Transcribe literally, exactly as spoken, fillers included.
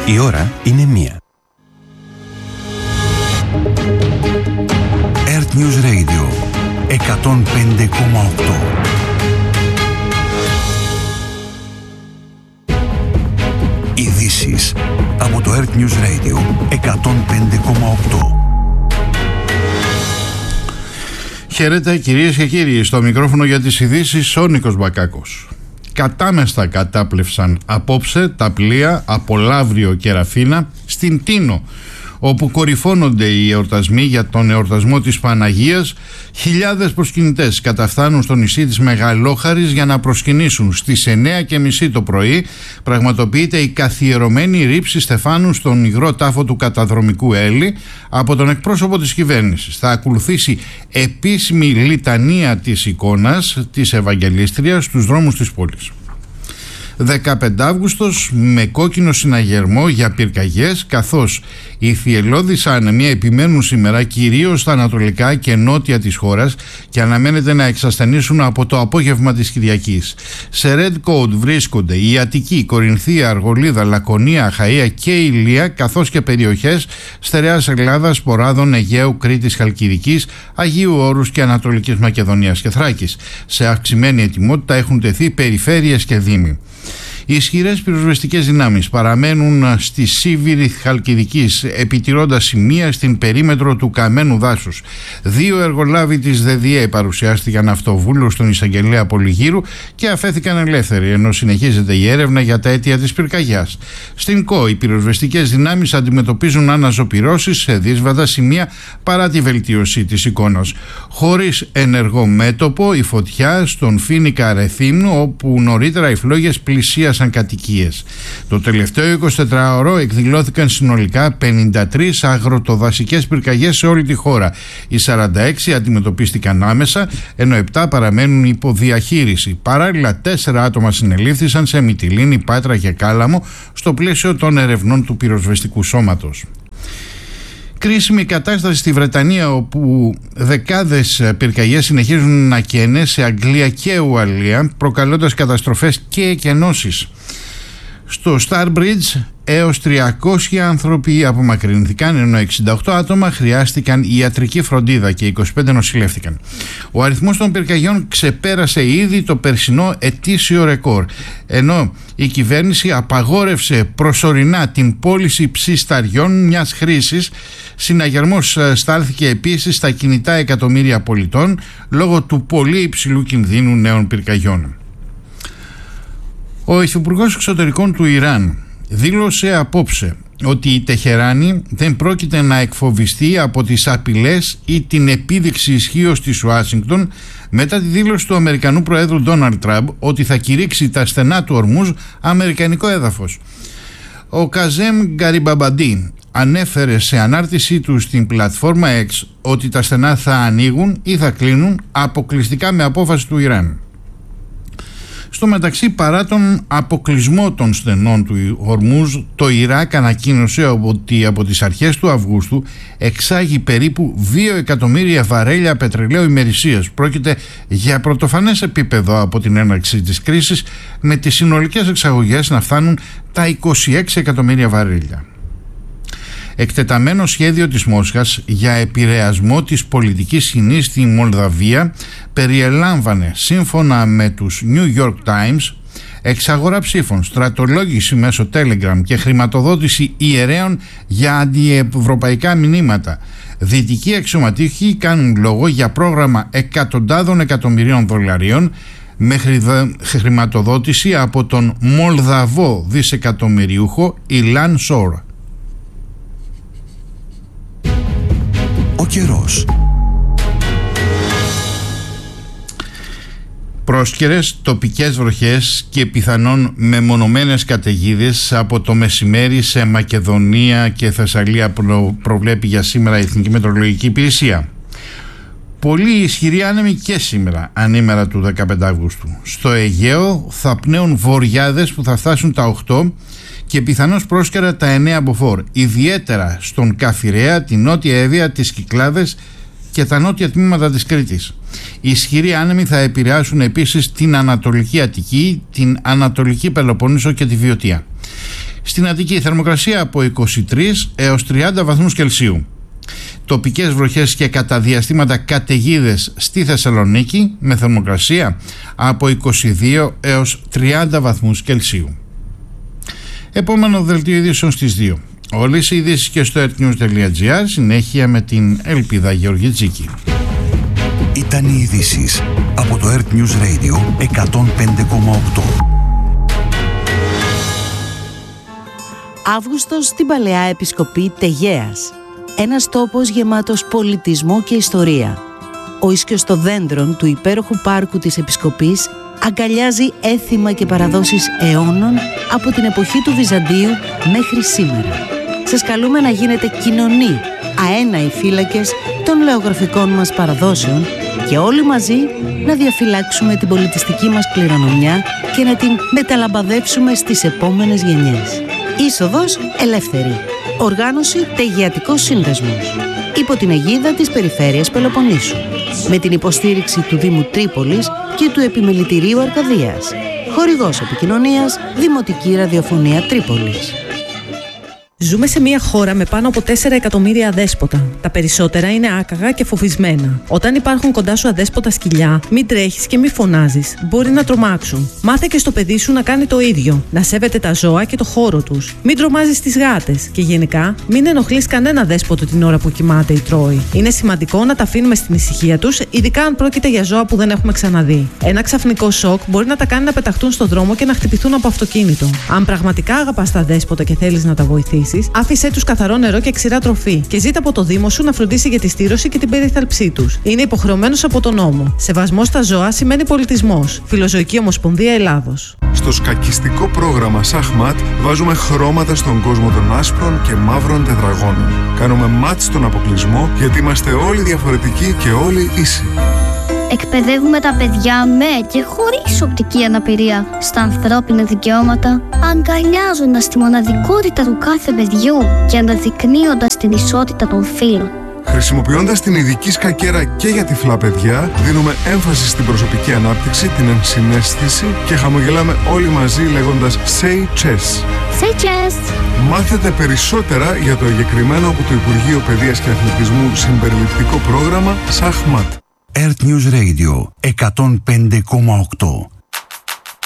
Η ώρα είναι μία. Earth News Radio εκατόν πέντε κόμμα οκτώ. Ειδήσεις από το Earth News Radio εκατόν πέντε κόμμα οκτώ. Χαίρετε κυρίες και κύριοι, στο μικρόφωνο για τις ειδήσεις ο Νίκος Μπακάκος. Κατάμεστα κατάπλευσαν απόψε τα πλοία από Λαύριο και Ραφίνα στην Τίνο, όπου κορυφώνονται οι εορτασμοί για τον εορτασμό της Παναγίας. Χιλιάδες προσκυνητές καταφθάνουν στο νησί της Μεγαλόχαρης για να προσκυνήσουν. Στις εννιά και μισή το πρωί πραγματοποιείται η καθιερωμένη ρήψη στεφάνου στον υγρό τάφο του καταδρομικού Έλλη από τον εκπρόσωπο της κυβέρνησης. Θα ακολουθήσει επίσημη λιτανία της εικόνας της Ευαγγελίστριας στους δρόμους της πόλης. δεκαπέντε Αύγουστος με κόκκινο συναγερμό για πυρκαγιές, καθώς οι θυελλώδεις άνεμοι επιμένουν σήμερα κυρίως στα ανατολικά και νότια της χώρας και αναμένεται να εξασθενήσουν από το απόγευμα της Κυριακής. Σε Red Code βρίσκονται η Αττική, Κορινθία, Αργολίδα, Λακωνία, Αχαΐα και Ηλία, καθώς και περιοχές στερεάς Ελλάδας, Ποράδων, Αιγαίου, Κρήτης, Χαλκιδικής, Αγίου Όρους και Ανατολικής Μακεδονίας και Θράκης. Σε αυξημένη ετοιμότητα έχουν τεθεί περιφέρειες και δήμοι. Οι ισχυρές πυροσβεστικές δυνάμεις παραμένουν στη Σίβηρη Χαλκιδικής, επιτηρώντας σημεία στην περίμετρο του καμένου δάσους. Δύο εργολάβοι της ΔΔΕ παρουσιάστηκαν αυτοβούλους στον εισαγγελέα Πολυγύρου και αφέθηκαν ελεύθεροι, ενώ συνεχίζεται η έρευνα για τα αίτια της πυρκαγιάς. Στην ΚΟ, οι πυροσβεστικές δυνάμεις αντιμετωπίζουν αναζωπυρώσεις σε δύσβατα σημεία παρά τη βελτίωση της εικόνας. Χωρίς ενεργό μέτωπο, η φωτιά στον Φοίνικα Ρεθύμνου, όπου νωρίτερα οι φλόγες πλησίασαν σαν κατοικίες. Το τελευταίο εικοσιτετράωρο εκδηλώθηκαν συνολικά πενήντα τρεις αγροτοδασικές πυρκαγιές σε όλη τη χώρα. Οι σαράντα έξι αντιμετωπίστηκαν άμεσα, ενώ επτά παραμένουν υπό διαχείριση. Παράλληλα, τέσσερα άτομα συνελήφθησαν σε Μυτιλήνη, Πάτρα και Κάλαμο στο πλαίσιο των ερευνών του πυροσβεστικού σώματος. Κρίσιμη κατάσταση στη Βρετανία, όπου δεκάδες πυρκαγιές συνεχίζουν να καίνε σε Αγγλία και Ουαλία, προκαλώντας καταστροφές και εκενώσεις. Στο Starbridge έως τριακόσιοι άνθρωποι απομακρυνθήκαν, ενώ εξήντα οκτώ άτομα χρειάστηκαν ιατρική φροντίδα και είκοσι πέντε νοσηλεύτηκαν. Ο αριθμός των πυρκαγιών ξεπέρασε ήδη το περσινό ετήσιο ρεκόρ, ενώ η κυβέρνηση απαγόρευσε προσωρινά την πώληση ψισταριών μιας χρήσης. Συναγερμός στάλθηκε επίσης στα κινητά εκατομμύρια πολιτών λόγω του πολύ υψηλού κινδύνου νέων πυρκαγιών. Ο Υφυπουργός Εξωτερικών του Ιράν δήλωσε απόψε ότι η Τεχεράνη δεν πρόκειται να εκφοβιστεί από τις απειλές ή την επίδειξη ισχύως της Ουάσιγκτον μετά τη δήλωση του Αμερικανού Προέδρου Ντόναλντ Τραμπ ότι θα κηρύξει τα στενά του Ορμούζ αμερικανικό έδαφος. Ο Καζέμ Γκαριμπαμπαντή ανέφερε σε ανάρτησή του στην πλατφόρμα X ότι τα στενά θα ανοίγουν ή θα κλείνουν αποκλειστικά με απόφαση του Ιράν. Στο μεταξύ, παρά τον αποκλεισμό των στενών του Ορμούζ, το Ιράκ ανακοίνωσε ότι από τις αρχές του Αυγούστου εξάγει περίπου δύο εκατομμύρια βαρέλια πετρελαίου ημερησίας. Πρόκειται για πρωτοφανές επίπεδο από την έναρξη της κρίσης, με τις συνολικές εξαγωγές να φτάνουν τα είκοσι έξι εκατομμύρια βαρέλια. Εκτεταμένο σχέδιο της Μόσχας για επηρεασμό της πολιτικής σκηνής στη Μολδαβία περιελάμβανε, σύμφωνα με τους New York Times, εξαγορά ψήφων, στρατολόγηση μέσω Telegram και χρηματοδότηση ιερέων για αντιευρωπαϊκά μηνύματα. Δυτικοί αξιωματούχοι κάνουν λόγο για πρόγραμμα εκατοντάδων εκατομμυρίων δολαρίων με χρηματοδότηση από τον Μολδαβό δισεκατομμυριούχο Ιλάν Σόρ. Ο καιρός. Πρόσκαιρες τοπικές βροχές και πιθανόν μεμονωμένες καταιγίδες από το μεσημέρι σε Μακεδονία και Θεσσαλία προ, προβλέπει για σήμερα η Εθνική Μετεωρολογική Υπηρεσία. Πολύ ισχυρή άνεμη και σήμερα, ανήμερα του δεκαπέντε Αυγούστου. Στο Αιγαίο θα πνέουν βοριάδες που θα φτάσουν τα οκτώ και πιθανώς πρόσκαιρα τα εννέα μποφόρ, ιδιαίτερα στον Καφιρέα, την Νότια Εύβοια, τις Κυκλάδες και τα νότια τμήματα της Κρήτης. Οι ισχυροί άνεμοι θα επηρεάσουν επίσης την Ανατολική Αττική, την Ανατολική Πελοπόννησο και τη Βιωτία. Στην Αττική θερμοκρασία από είκοσι τρεις έως τριάντα βαθμούς Κελσίου. Τοπικές βροχές και κατά διαστήματα καταιγίδες στη Θεσσαλονίκη με θερμοκρασία από είκοσι δύο έως τριάντα βαθμούς Κελσίου. Επόμενο δελτίο ειδήσεων στις δύο. Όλες οι ειδήσεις και στο ertnews.gr, συνέχεια με την Ελπίδα Γεωργιτζίκη. Ήταν οι ειδήσεις από το Earth News Radio εκατόν πέντε κόμμα οκτώ. Αύγουστος στην Παλαιά Επισκοπή Τεγέας. Ένας τόπος γεμάτος πολιτισμό και ιστορία. Ο ίσκιος των δέντρων του υπέροχου πάρκου της Επισκοπής αγκαλιάζει έθιμα και παραδόσεις αιώνων από την εποχή του Βυζαντίου μέχρι σήμερα. Σας καλούμε να γίνετε κοινωνοί, αέναοι φύλακες των λεωγραφικών μας παραδόσεων και όλοι μαζί να διαφυλάξουμε την πολιτιστική μας κληρονομιά και να την μεταλαμπαδεύσουμε στις επόμενες γενιές. Είσοδος ελεύθερη. Οργάνωση Τεγεατικός Σύνδεσμος. Υπό την αιγίδα της Περιφέρειας Πελοποννήσου. Με την υποστήριξη του Δήμου Τρίπολης και του Επιμελητηρίου Αρκαδίας. Χορηγός επικοινωνίας Δημοτική Ραδιοφωνία Τρίπολης. Ζούμε σε μια χώρα με πάνω από τέσσερα εκατομμύρια αδέσποτα. Τα περισσότερα είναι άκαγα και φοβισμένα. Όταν υπάρχουν κοντά σου αδέσποτα σκυλιά, μην τρέχεις και μην φωνάζεις. Μπορεί να τρομάξουν. Μάθε και στο παιδί σου να κάνει το ίδιο. Να σέβεται τα ζώα και το χώρο τους. Μην τρομάζεις τις γάτες. Και γενικά, μην ενοχλείς κανένα δέσποτο την ώρα που κοιμάται ή τρώει. Είναι σημαντικό να τα αφήνουμε στην ησυχία τους, ειδικά αν πρόκειται για ζώα που δεν έχουμε ξαναδεί. Ένα ξαφνικό σοκ μπορεί να τα κάνει να πεταχτούν στο δρόμο και να χτυπηθούν από αυτοκίνητο. Αν πραγματικά αγαπάς τα δέσποτα και θέλεις να τα βοηθήσεις, άφησέ τους καθαρό νερό και ξηρά τροφή και ζήτα από το Δήμο σου να φροντίσει για τη στήρωση και την περίθαλψή τους. Είναι υποχρεωμένος από τον νόμο. Σεβασμός στα ζώα σημαίνει πολιτισμός. Φιλοζωική Ομοσπονδία Ελλάδος. Στο σκακιστικό πρόγραμμα Σαχμάτ βάζουμε χρώματα στον κόσμο των άσπρων και μαύρων τετραγώνων. Κάνουμε μάτ στον αποκλεισμό γιατί είμαστε όλοι διαφορετικοί και όλοι ίσοι. Εκπαιδεύουμε τα παιδιά με και χωρίς οπτική αναπηρία στα ανθρώπινα δικαιώματα, αγκαλιάζοντας τη μοναδικότητα του κάθε παιδιού και αναδεικνύοντας την ισότητα των φύλων. Χρησιμοποιώντας την ειδική σκακέρα και για τυφλά παιδιά, δίνουμε έμφαση στην προσωπική ανάπτυξη, την ενσυναίσθηση και χαμογελάμε όλοι μαζί λέγοντας Say Chess. Say Chess! Μάθετε περισσότερα για το εγκεκριμένο από το Υπουργείο Παιδείας και Αθλητισμού συμπεριληπτικό πρόγραμμα Σαχμάτ. Earth News Radio εκατόν πέντε κόμμα οκτώ.